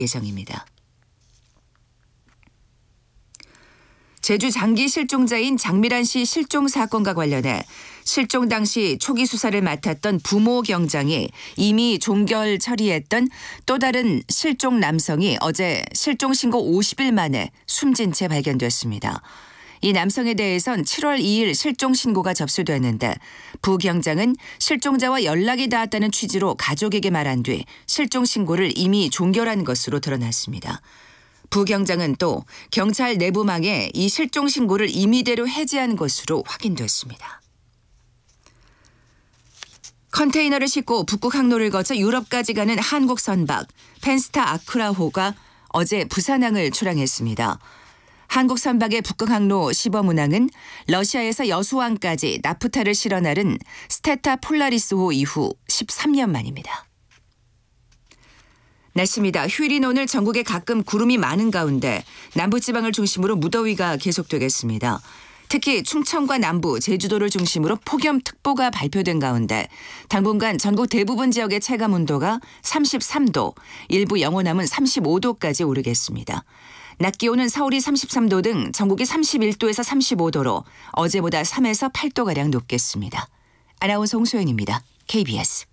예정입니다. 제주 장기 실종자인 장미란 씨 실종 사건과 관련해 실종 당시 초기 수사를 맡았던 부모 경장이 이미 종결 처리했던 또 다른 실종 남성이 어제 실종 신고 50일 만에 숨진 채 발견됐습니다. 이 남성에 대해선 7월 2일 실종 신고가 접수됐는데 부 경장은 실종자와 연락이 닿았다는 취지로 가족에게 말한 뒤 실종 신고를 이미 종결한 것으로 드러났습니다. 부 경장은 또 경찰 내부망에 이 실종 신고를 임의대로 해제한 것으로 확인됐습니다. 컨테이너를 싣고 북극 항로를 거쳐 유럽까지 가는 한국 선박 펜스타 아크라호가 어제 부산항을 출항했습니다. 한국 선박의 북극 항로 시범 운항은 러시아에서 여수항까지 나프타를 실어 나른 스테타 폴라리스호 이후 13년 만입니다. 날씨입니다. 휴일인 오늘 전국에 가끔 구름이 많은 가운데 남부지방을 중심으로 무더위가 계속되겠습니다. 특히 충청과 남부, 제주도를 중심으로 폭염특보가 발표된 가운데 당분간 전국 대부분 지역의 체감 온도가 33도, 일부 영호남은 35도까지 오르겠습니다. 낮 기온은 서울이 33도 등 전국이 31도에서 35도로 어제보다 3에서 8도가량 높겠습니다. 아나운서 홍소연입니다. KBS.